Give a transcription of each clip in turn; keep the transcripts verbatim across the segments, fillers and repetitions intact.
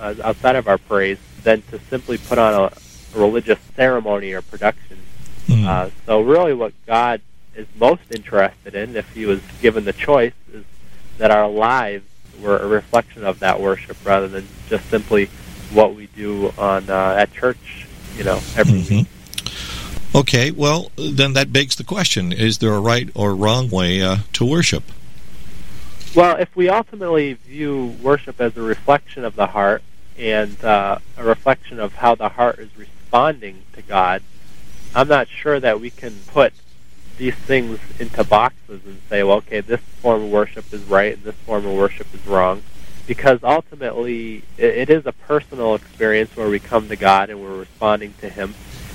uh, outside of our praise than to simply put on a, a religious ceremony or production. Mm. Uh, so really what God is most interested in, if he was given the choice, is that our lives were a reflection of that worship rather than just simply what we do on uh, at church, you know, every mm-hmm. week. Okay, well, then that begs the question, is there a right or wrong way uh, to worship? Well, if we ultimately view worship as a reflection of the heart and uh, a reflection of how the heart is responding to God, I'm not sure that we can put these things into boxes and say, well, okay, this form of worship is right and this form of worship is wrong, because ultimately it, it is a personal experience where we come to God and we're responding to him,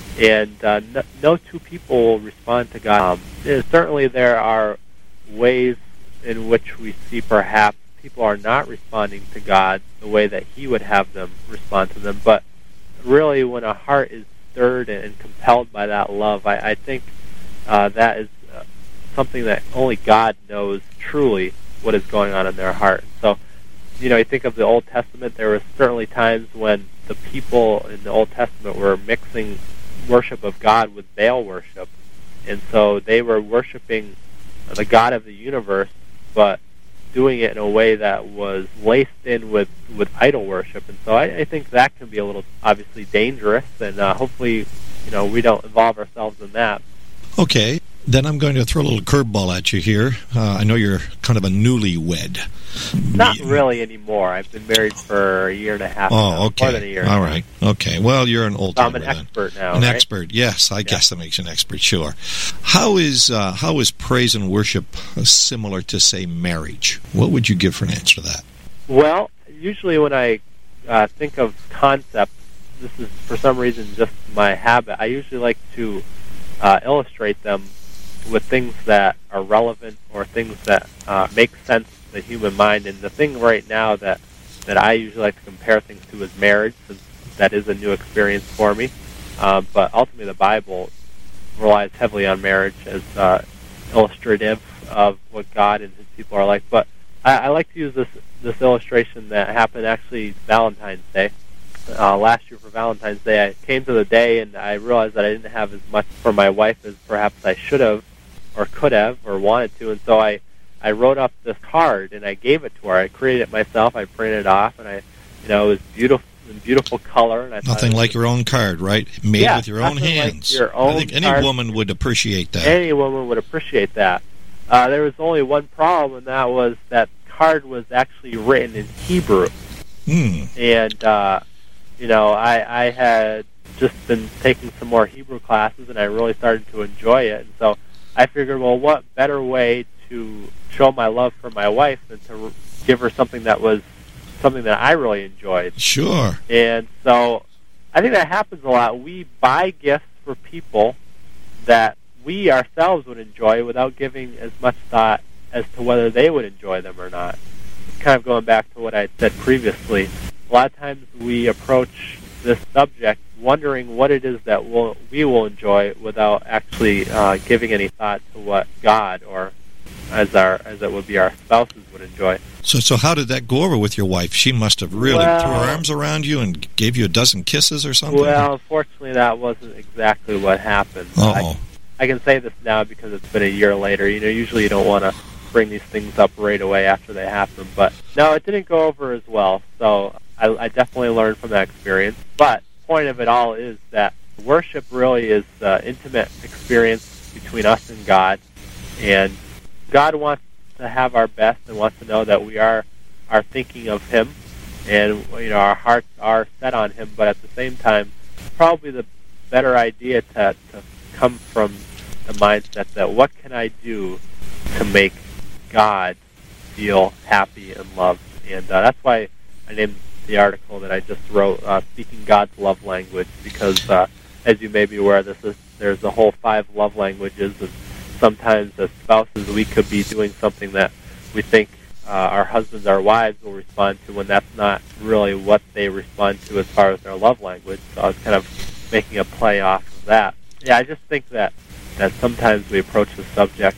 and uh, no, no two people will respond to God. Um, certainly there are ways in which we see perhaps people are not responding to God the way that he would have them respond to them, but really when a heart is stirred and compelled by that love, I, I think uh, that is uh, something that only God knows truly what is going on in their heart. So, you know, you think of the Old Testament, there were certainly times when the people in the Old Testament were mixing worship of God with Baal worship, and so they were worshiping the God of the universe, but doing it in a way that was laced in with, with idol worship. And so I, I think that can be a little, obviously, dangerous, and uh, hopefully, you know, we don't involve ourselves in that. Okay, then I'm going to throw a little curveball at you here. Uh, I know you're kind of a newlywed. Not really anymore. I've been married for a year and a half Oh, now, okay. more than a year. All right. Okay. Well, you're an old so I'm timer an expert then. now, An right? expert, yes. I yeah. guess that makes you an expert, sure. How is uh, how is praise and worship similar to, say, marriage? What would you give for an answer to that? Well, usually when I uh, think of concepts, this is for some reason just my habit, I usually like to uh, illustrate them with things that are relevant or things that uh, make sense to the human mind. And the thing right now that, that I usually like to compare things to is marriage, since that is a new experience for me. Uh, but ultimately the Bible relies heavily on marriage as uh, illustrative of what God and his people are like. But I, I like to use this, this illustration that happened actually Valentine's Day. Uh, last year for Valentine's Day, I came to the day and I realized that I didn't have as much for my wife as perhaps I should have or could have or wanted to, and so I, I wrote up this card and I gave it to her. I created it myself. I printed it off, and I, you know, it was beautiful, in beautiful color. And I nothing like your own card, right? Made yeah, with your own hands. Like your own I think any card. woman would appreciate that. Any woman would appreciate that. Uh, there was only one problem, and that was that card was actually written in Hebrew. Hmm. And uh, you know, I, I had just been taking some more Hebrew classes, and I really started to enjoy it. And so I figured, well, what better way to show my love for my wife than to give her something that was something that I really enjoyed. Sure. And so I think that happens a lot. We buy gifts for people that we ourselves would enjoy without giving as much thought as to whether they would enjoy them or not. Kind of going back to what I said previously, a lot of times we approach this subject wondering what it is that we'll, we will enjoy without actually uh, giving any thought to what God, or as our as it would be our spouses, would enjoy. So, so how did that go over with your wife? She must have really well, threw her arms around you and gave you a dozen kisses or something? Well, unfortunately, that wasn't exactly what happened. Uh-oh. I, I can say this now because it's been a year later. You know, usually you don't want to bring these things up right away after they happen. But no, it didn't go over as well. So I, I definitely learned from that experience. But the point of it all is that worship really is an intimate experience between us and God. And God wants to have our best and wants to know that we are are thinking of Him, and you know our hearts are set on Him. But at the same time, probably the better idea to, to come from the mindset that what can I do to make God feel happy and loved. And uh, that's why I named the article that I just wrote, uh, Speaking God's Love Language, because uh, as you may be aware, this is, there's a whole five love languages, and sometimes as spouses we could be doing something that we think uh, our husbands, our wives will respond to, when that's not really what they respond to as far as their love language. So I was kind of making a play off of that. Yeah, I just think that, that sometimes we approach the subject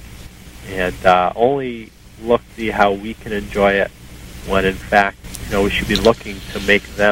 and uh, only look see how we can enjoy it, when in fact, you know, we should be looking to make them